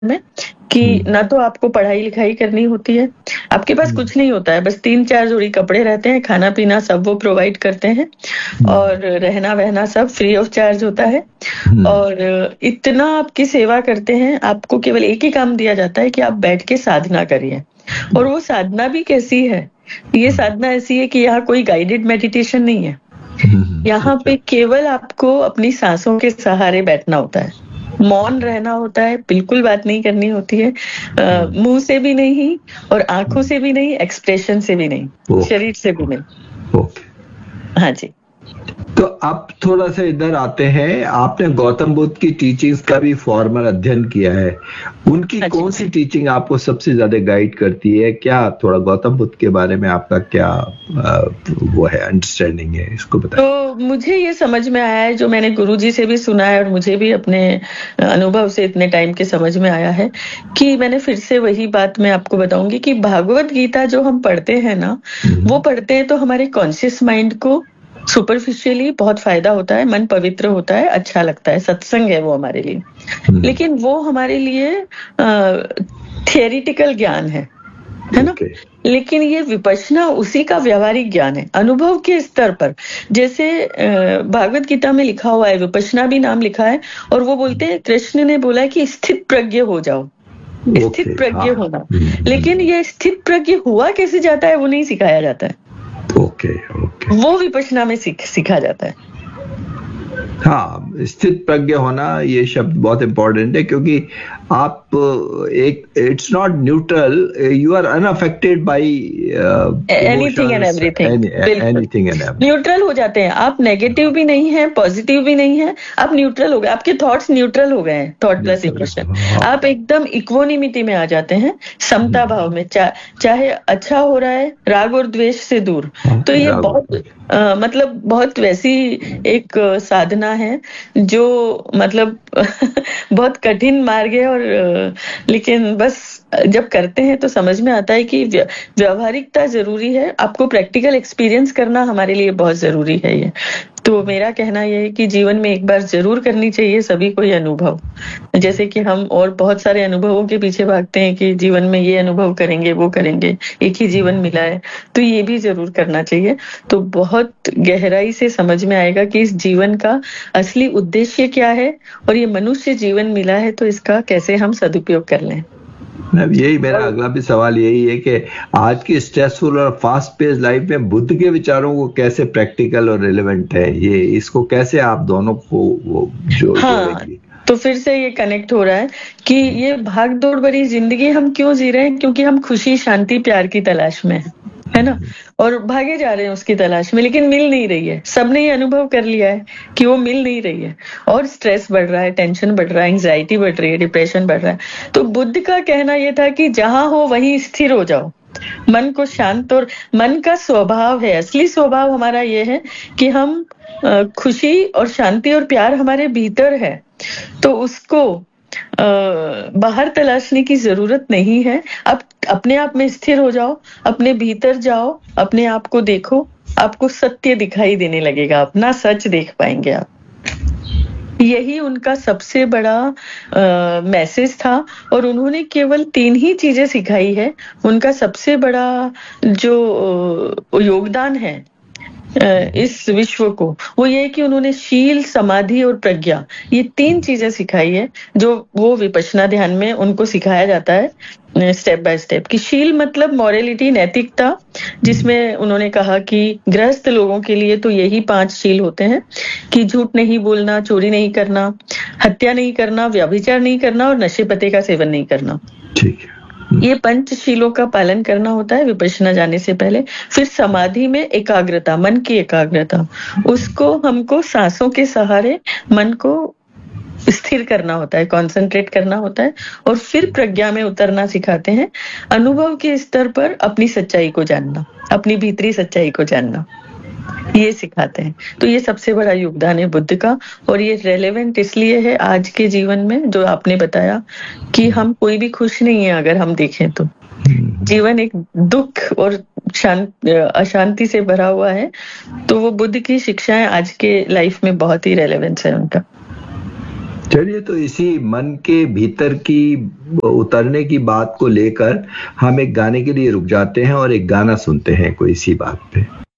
में कि ना तो आपको पढ़ाई लिखाई करनी होती है, आपके पास कुछ नहीं होता है, बस 3-4 जोड़ी कपड़े रहते हैं, खाना-पीना सब वो प्रोवाइड करते हैं और रहना-वहना सब फ्री ऑफ चार्ज होता है और इतना आपकी सेवा करते हैं, आपको केवल एक ही काम दिया जाता है कि आप बैठ के साधना करिए। और वो साधना भी कैसी है? ये साधना ऐसी है कि यहाँ कोई गाइडेड मेडिटेशन नहीं है। यहाँ पे केवल आपको अपनी सांसों के सहारे बैठना होता है, मौन रहना होता है, बिल्कुल बात नहीं करनी होती है, मुंह से भी नहीं और आंखों से भी नहीं, एक्सप्रेशन से भी नहीं, शरीर से भी नहीं। हाँ जी। तो आप थोड़ा सा इधर आते हैं, आपने गौतम बुद्ध की टीचिंग्स का भी फॉर्मल अध्ययन किया है, उनकी कौन सी टीचिंग आपको सबसे ज्यादा गाइड करती है? क्या थोड़ा गौतम बुद्ध के बारे में आपका क्या वो है, अंडरस्टैंडिंग है, इसको बताएं। तो मुझे ये समझ में आया है, जो मैंने गुरुजी से भी सुना है और मुझे भी अपने अनुभव से इतने टाइम के समझ में आया है कि मैंने फिर से वही बात मैं आपको बताऊंगी कि भागवत गीता जो हम पढ़ते हैं ना, वो पढ़ते हैं तो हमारे कॉन्शियस माइंड को सुपरफिशियली बहुत फायदा होता है, मन पवित्र होता है, अच्छा लगता है, सत्संग है वो हमारे लिए। लेकिन वो हमारे लिए थियरिटिकल ज्ञान है ना? लेकिन ये विपश्यना उसी का व्यावहारिक ज्ञान है, अनुभव के स्तर पर। जैसे भागवत गीता में लिखा हुआ है, विपश्यना भी नाम लिखा है, और वो बोलते हैं, कृष्ण ने बोला है कि स्थित प्रज्ञ हो जाओ, स्थित प्रज्ञ होना। लेकिन ये स्थित प्रज्ञ हुआ कैसे जाता है वो नहीं सिखाया जाता है। वो विपश्यना में सीखा जाता है। हाँ, स्थित प्रज्ञ होना, ये शब्द बहुत इंपॉर्टेंट है, क्योंकि आप it's not neutral, you are unaffected bye anything and everything. Anything and everything neutral हो जाते हैं आप, नेगेटिव भी नहीं है, पॉजिटिव भी नहीं है, आप न्यूट्रल हो गए, आपके थॉट्स न्यूट्रल हो गए हैं, थॉट प्लस इमोशन। आप एकदम इक्वानिमिटी में आ जाते हैं, समता भाव में, चाहे अच्छा हो रहा है, राग और द्वेष से दूर। तो ये बहुत मतलब बहुत वैसी एक साधना है जो मतलब बहुत कठिन मार्ग है, और लेकिन बस जब करते हैं तो समझ में आता है कि व्यावहारिकता जरूरी है, आपको प्रैक्टिकल एक्सपीरियंस करना हमारे लिए बहुत जरूरी है। ये तो मेरा कहना यह है कि जीवन में एक बार जरूर करनी चाहिए सभी को ये अनुभव। जैसे कि हम और बहुत सारे अनुभवों के पीछे भागते हैं कि जीवन में ये अनुभव करेंगे, वो करेंगे, एक ही जीवन मिला है, तो ये भी जरूर करना चाहिए। तो बहुत गहराई से समझ में आएगा कि इस जीवन का असली उद्देश्य क्या है, और ये मनुष्य जीवन मिला है तो इसका कैसे हम सदुपयोग कर लें। यही मेरा अगला भी सवाल यही है कि आज की स्ट्रेसफुल और फास्ट पेस लाइफ में बुद्ध के विचारों को कैसे प्रैक्टिकल और रिलेवेंट है, ये इसको कैसे आप दोनों को जोड़ेंगे? तो फिर से ये कनेक्ट हो रहा है कि ये भाग दौड़ भरी जिंदगी हम क्यों जी रहे हैं? क्योंकि हम खुशी, शांति, प्यार की तलाश में है ना, और भागे जा रहे हैं उसकी तलाश में, लेकिन मिल नहीं रही है। सबने ये अनुभव कर लिया है कि वो मिल नहीं रही है, और स्ट्रेस बढ़ रहा है, टेंशन बढ़ रहा है, एंजाइटी बढ़ रही है, डिप्रेशन बढ़ रहा है। तो बुद्ध का कहना यह था कि जहां हो वहीं स्थिर हो जाओ, मन को शांत, और मन का स्वभाव है, असली स्वभाव हमारा ये है कि हम खुशी और शांति और प्यार हमारे भीतर है, तो उसको बाहर तलाशने की जरूरत नहीं है। आप अपने आप में स्थिर हो जाओ, अपने भीतर जाओ, अपने आप को देखो, आपको सत्य दिखाई देने लगेगा, अपना सच देख पाएंगे आप। यही उनका सबसे बड़ा मैसेज था, और उन्होंने केवल 3 ही चीजें सिखाई है। उनका सबसे बड़ा जो योगदान है इस विश्व को, वो ये है कि उन्होंने शील, समाधि और प्रज्ञा, ये 3 चीजें सिखाई है, जो वो विपश्यना ध्यान में उनको सिखाया जाता है स्टेप बाय स्टेप। कि शील मतलब मॉरलिटी, नैतिकता, जिसमें उन्होंने कहा कि गृहस्थ लोगों के लिए तो यही 5 शील होते हैं कि झूठ नहीं बोलना, चोरी नहीं करना, हत्या नहीं करना, व्यभिचार नहीं करना, और नशे पते का सेवन नहीं करना। ठीक है। ये पंचशीलों का पालन करना होता है विपश्यना जाने से पहले। फिर समाधि में एकाग्रता, मन की एकाग्रता, उसको हमको सांसों के सहारे मन को स्थिर करना होता है, कंसंट्रेट करना होता है। और फिर प्रज्ञा में उतरना सिखाते हैं, अनुभव के स्तर पर अपनी सच्चाई को जानना, अपनी भीतरी सच्चाई को जानना, ये सिखाते हैं। तो ये सबसे बड़ा योगदान है बुद्ध का, और ये रेलेवेंट इसलिए है आज के जीवन में, जो आपने बताया कि हम कोई भी खुश नहीं है अगर हम देखें तो। जीवन एक दुख और अशांति से भरा हुआ है, तो वो बुद्ध की शिक्षाएं आज के लाइफ में बहुत ही रेलेवेंस है उनका। चलिए, तो इसी मन के भीतर की उतरने की बात को लेकर हम एक गाने के लिए रुक जाते हैं और एक गाना सुनते हैं कोई इसी बात पे।